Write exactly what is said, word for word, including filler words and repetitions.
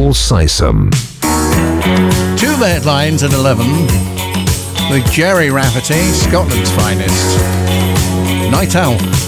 Paul Sysom. Two headlines at eleven with Jerry Rafferty, Scotland's finest. Night Owl.